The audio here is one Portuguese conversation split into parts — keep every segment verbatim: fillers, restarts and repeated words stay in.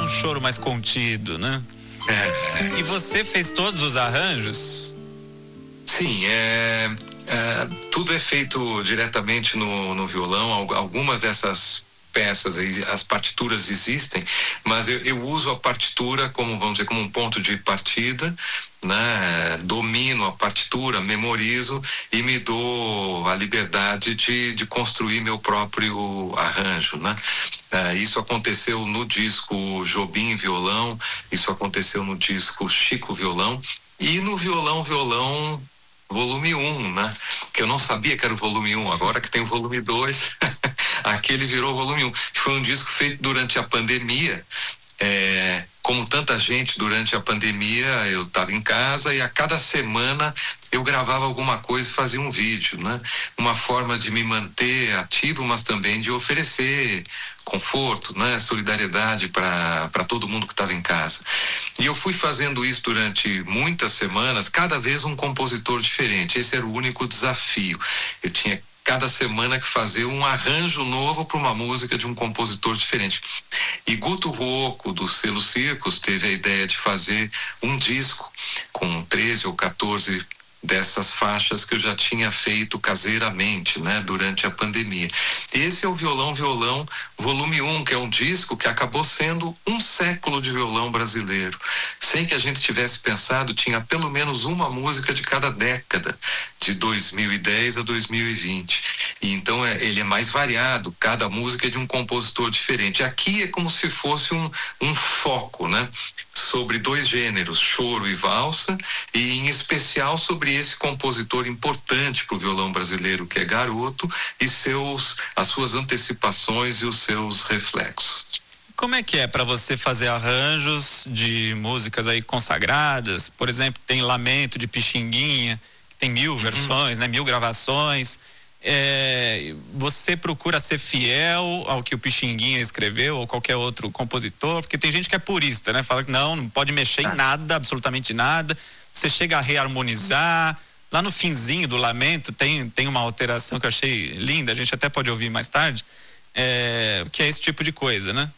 choro mais contido, né? É. E você fez todos os arranjos? Sim, é, é, tudo é feito diretamente no, no violão. Algumas dessas peças, as partituras existem, mas eu, eu uso a partitura como, vamos dizer, como um ponto de partida, né? Domino a partitura, memorizo e me dou a liberdade de, de construir meu próprio arranjo, né? É, isso aconteceu no disco Jobim Violão, isso aconteceu no disco Chico Violão e no Violão Violão volume um, né? Que eu não sabia que era o volume um, agora que tem o volume dois, aquele virou volume um. Foi um disco feito durante a pandemia. É, como tanta gente durante a pandemia, eu estava em casa e a cada semana eu gravava alguma coisa e fazia um vídeo, né? Uma forma de me manter ativo, mas também de oferecer conforto, né? Solidariedade para para todo mundo que estava em casa. E eu fui fazendo isso durante muitas semanas, cada vez um compositor diferente. Esse era o único desafio. Eu tinha cada semana que fazer um arranjo novo para uma música de um compositor diferente. E Guto Rocco, do selo Circos, teve a ideia de fazer um disco com treze ou quatorze dessas faixas que eu já tinha feito caseiramente, né, durante a pandemia. Esse é o Violão Violão volume um, que é um disco que acabou sendo um século de violão brasileiro. Sem que a gente tivesse pensado, tinha pelo menos uma música de cada década, de dois mil e dez a dois mil e vinte. E então é, ele é mais variado, cada música é de um compositor diferente. Aqui é como se fosse um, um foco, né, sobre dois gêneros, choro e valsa, e em especial sobre esse compositor importante para o violão brasileiro, que é Garoto, e seus, as suas antecipações e os seus reflexos. Como é que é para você fazer arranjos de músicas aí consagradas? Por exemplo, tem Lamento de Pixinguinha, que tem mil uhum. versões, né? Mil gravações. É, você procura ser fiel ao que o Pixinguinha escreveu ou qualquer outro compositor? Porque tem gente que é purista, né? Fala que não, não pode mexer ah. em nada, absolutamente nada. Você chega a reharmonizar. Lá no finzinho do Lamento tem, tem uma alteração que eu achei linda, a gente até pode ouvir mais tarde, é, que é esse tipo de coisa, né?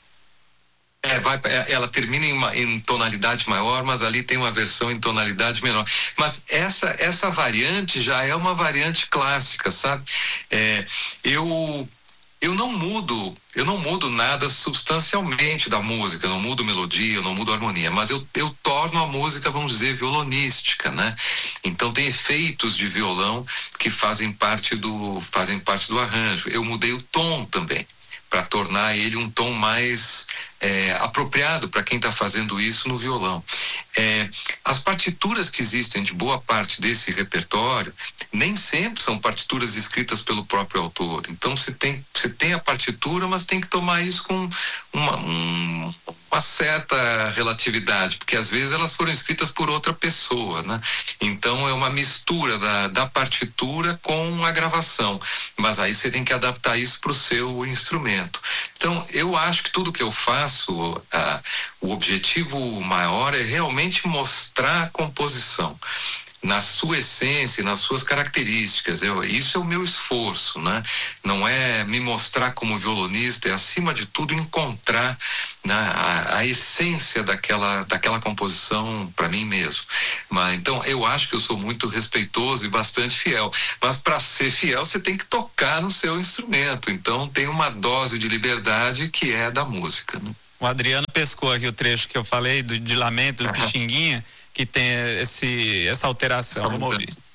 É, vai, ela termina em, uma, em tonalidade maior, mas ali tem uma versão em tonalidade menor. Mas essa, essa variante já é uma variante clássica, sabe? É, eu... Eu não mudo, eu não mudo nada substancialmente da música, eu não mudo melodia, eu não mudo harmonia, mas eu, eu torno a música, vamos dizer, violonística, né? Então tem efeitos de violão que fazem parte do, fazem parte do arranjo. Eu mudei o tom também, para tornar ele um tom mais é, apropriado para quem está fazendo isso no violão. É, as partituras que existem de boa parte desse repertório nem sempre são partituras escritas pelo próprio autor. Então você tem, você tem a partitura, mas tem que tomar isso com uma, um, uma certa relatividade, porque às vezes elas foram escritas por outra pessoa, né? Então é uma mistura da, da partitura com a gravação, mas aí você tem que adaptar isso para o seu instrumento. Então eu acho que tudo que eu faço, ah, o objetivo maior é realmente mostrar a composição na sua essência, nas suas características. Eu, isso é o meu esforço, né? Não é me mostrar como violonista, é acima de tudo encontrar, né, a, a essência daquela, daquela composição para mim mesmo. Mas, então eu acho que eu sou muito respeitoso e bastante fiel, mas para ser fiel você tem que tocar no seu instrumento, então tem uma dose de liberdade que é da música, né? O Adriano pescou aqui o trecho que eu falei do, de Lamento do Pixinguinha, que tem esse, essa alteração. Vamos ouvir.